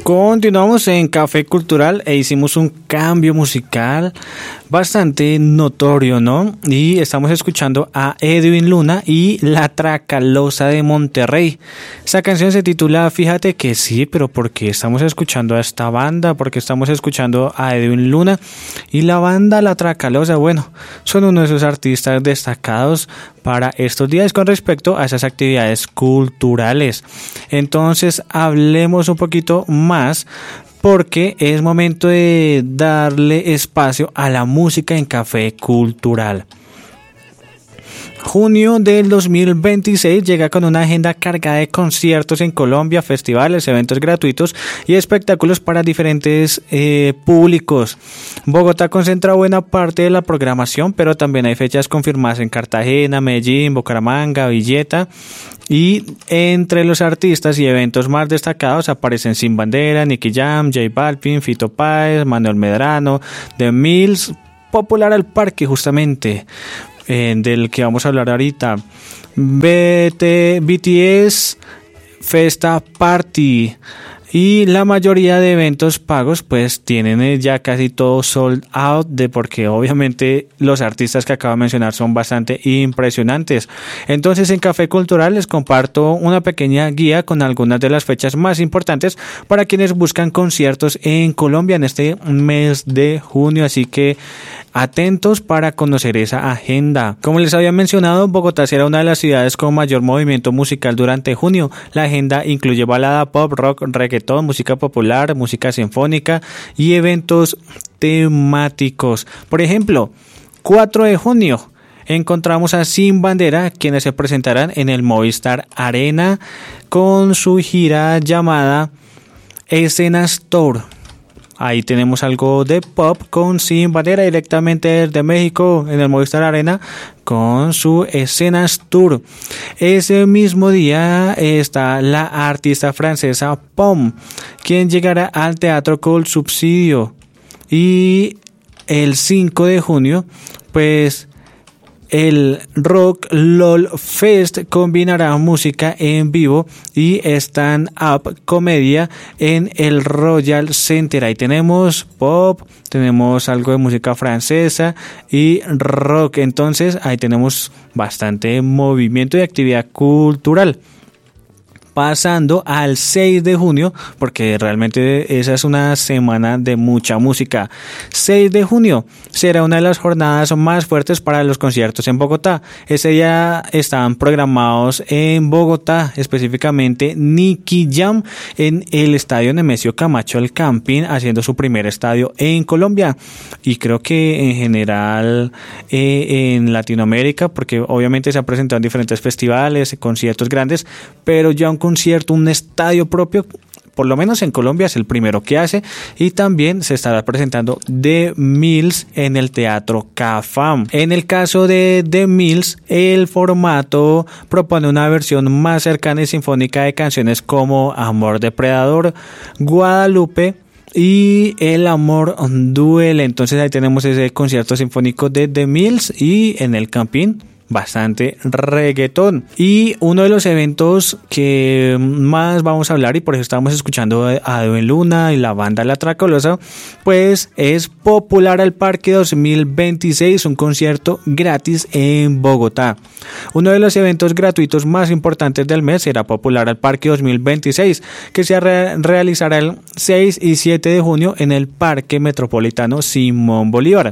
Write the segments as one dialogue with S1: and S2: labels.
S1: Continuamos en Café Cultural e hicimos un cambio musical bastante notorio, ¿no? Y estamos escuchando a Edwin Luna y La Tracalosa de Monterrey. Esta canción se titula Fíjate que sí, pero ¿por qué estamos escuchando a esta banda? ¿Por qué estamos escuchando a Edwin Luna? Y la banda La Tracalosa, bueno, son uno de esos artistas destacados para estos días con respecto a esas actividades culturales. Entonces, hablemos un poquito más porque es momento de darle espacio a la música en Café Cultural. Junio del 2026 llega con una agenda cargada de conciertos en Colombia, festivales, eventos gratuitos y espectáculos para diferentes públicos. Bogotá concentra buena parte de la programación, pero también hay fechas confirmadas en Cartagena, Medellín, Bucaramanga, Villeta. Y entre los artistas y eventos más destacados aparecen Sin Bandera, Nicky Jam, J Balvin, Fito Páez, Manuel Medrano, The Mills, Popular al Parque justamente, del que vamos a hablar ahorita, BTS, Festa Party. Y la mayoría de eventos pagos pues tienen ya casi todo sold out, porque obviamente los artistas que acabo de mencionar son bastante impresionantes. Entonces en Café Cultural les comparto una pequeña guía con algunas de las fechas más importantes para quienes buscan conciertos en Colombia en este mes de junio, así que atentos para conocer esa agenda. Como les había mencionado, Bogotá será una de las ciudades con mayor movimiento musical durante junio. La agenda incluye balada, pop, rock, reggaetón, música popular, música sinfónica y eventos temáticos. Por ejemplo, 4 de junio encontramos a Sin Bandera, quienes se presentarán en el Movistar Arena con su gira llamada Escenas Tour. Ahí tenemos algo de pop con Sin Bandera directamente desde México en el Movistar Arena con su Escenas Tour. Ese mismo día está la artista francesa Pom, quien llegará al Teatro Col Subsidio. Y el 5 de junio, pues el Rock LOL Fest combinará música en vivo y stand-up comedia en el Royal Center. Ahí tenemos pop, tenemos algo de música francesa y rock. Entonces ahí tenemos bastante movimiento y actividad cultural. Pasando al 6 de junio, porque realmente esa es una semana de mucha música. 6 de junio será una de las jornadas más fuertes para los conciertos en Bogotá. Ese día están programados en Bogotá, específicamente Nicky Jam en el estadio Nemesio Camacho El Campín, haciendo su primer estadio en Colombia. Y creo que en general en Latinoamérica, porque obviamente se ha presentado en diferentes festivales, conciertos grandes, pero ya un concierto, un estadio propio, por lo menos en Colombia es el primero que hace. Y también se estará presentando The Mills en el Teatro Cafam. En el caso de The Mills, el formato propone una versión más cercana y sinfónica de canciones como Amor Depredador, Guadalupe y El Amor Duele. Entonces ahí tenemos ese concierto sinfónico de The Mills y en el Campín bastante reggaetón. Y uno de los eventos que más vamos a hablar, y por eso estamos escuchando a Edwin Luna y la banda La Tracalosa, pues es Popular al Parque 2026, un concierto gratis en Bogotá. Uno de los eventos gratuitos más importantes del mes será Popular al Parque 2026, que se realizará el 6 y 7 de junio en el Parque Metropolitano Simón Bolívar.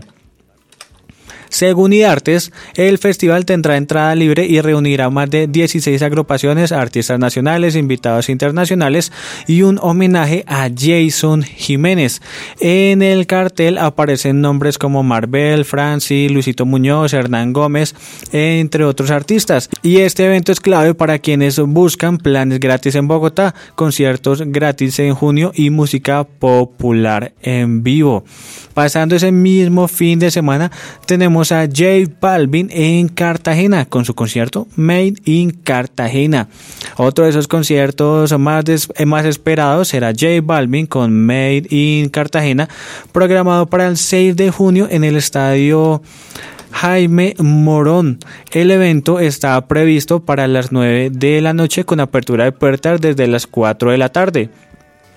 S1: Según IDARTES, el festival tendrá entrada libre y reunirá más de 16 agrupaciones, artistas nacionales, invitados internacionales y un homenaje a Jason Jiménez. En el cartel aparecen nombres como Marvel, Franci, Luisito Muñoz, Hernán Gómez, entre otros artistas. Y este evento es clave para quienes buscan planes gratis en Bogotá, conciertos gratis en junio y música popular en vivo. Pasando ese mismo fin de semana, tenemos a J Balvin en Cartagena con su concierto Made in Cartagena. Otro de esos conciertos más esperados será J Balvin con Made in Cartagena, programado para el 6 de junio en el estadio Jaime Morón. El evento está previsto para las 9 de la noche con apertura de puertas desde las 4 de la tarde.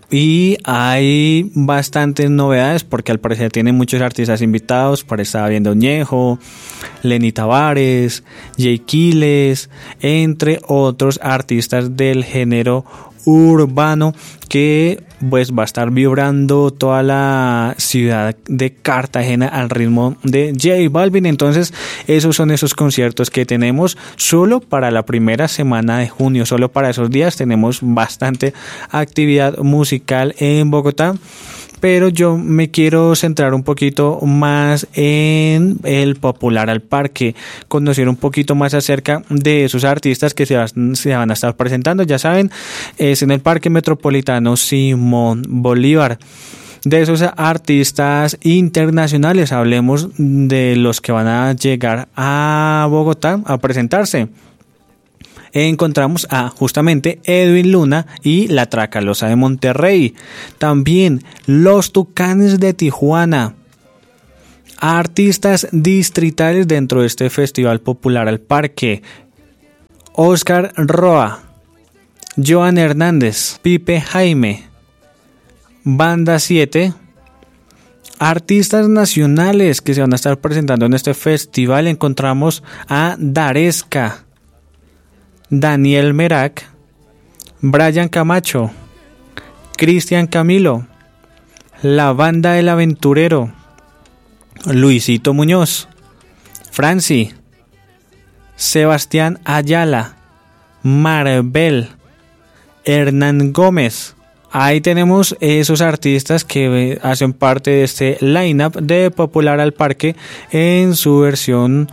S1: Y hay bastantes novedades porque al parecer tiene muchos artistas invitados. Por ahí estaba viendo Ñejo, Lenny Tavares, Jay Quiles, entre otros artistas del género urbano, que pues va a estar vibrando toda la ciudad de Cartagena al ritmo de J Balvin. Entonces esos son esos conciertos que tenemos solo para la primera semana de junio. Solo para esos días tenemos bastante actividad musical en Bogotá. Pero yo me quiero centrar un poquito más en el Popular al Parque, conocer un poquito más acerca de esos artistas que se van a estar presentando. Ya saben, es en el Parque Metropolitano Simón Bolívar. De esos artistas internacionales, hablemos de los que van a llegar a Bogotá a presentarse. Encontramos a justamente Edwin Luna y la Tracalosa de Monterrey. También los Tucanes de Tijuana. Artistas distritales dentro de este Festival Popular al Parque: Oscar Roa, Joan Hernández, Pipe Jaime, Banda 7. Artistas nacionales que se van a estar presentando en este festival, encontramos a Daresca, Daniel Merak, Brian Camacho, Cristian Camilo, La Banda del Aventurero, Luisito Muñoz, Franci, Sebastián Ayala, Marvel, Hernán Gómez. Ahí tenemos esos artistas que hacen parte de este lineup de Popular al Parque en su versión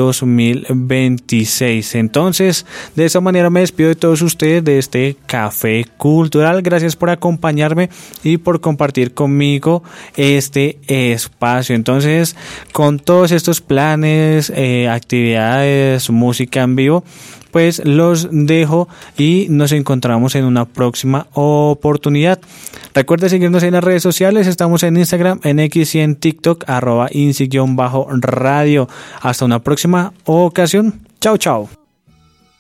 S1: 2026. Entonces, de esa manera me despido de todos ustedes de este Café Cultural. Gracias por acompañarme y por compartir conmigo este espacio. Entonces, con todos estos planes, actividades, música en vivo, pues los dejo y nos encontramos en una próxima oportunidad. Recuerda seguirnos en las redes sociales. Estamos en Instagram, en X y en TikTok, @insi_radio. Hasta una próxima ocasión. Chao, chao.